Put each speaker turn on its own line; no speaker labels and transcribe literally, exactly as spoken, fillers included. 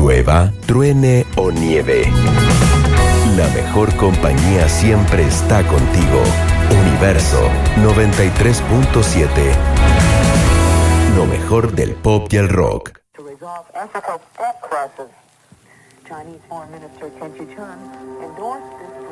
Llueva, truene o nieve, la mejor compañía siempre está contigo. Universo noventa y tres punto siete. Lo mejor del pop y el rock.
Chinese Foreign Minister Chen Shih-chung endorsed this